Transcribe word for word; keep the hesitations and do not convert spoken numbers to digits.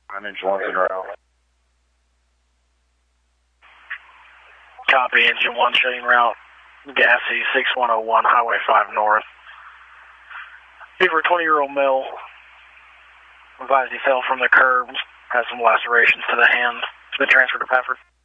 On engine one's en route. Copy, engine one showing route. Gassy, six one oh one, Highway five North. Beaver, twenty-year-old male. Advised he fell from the curb. Has some lacerations to the hand. It's been transferred to Pafford.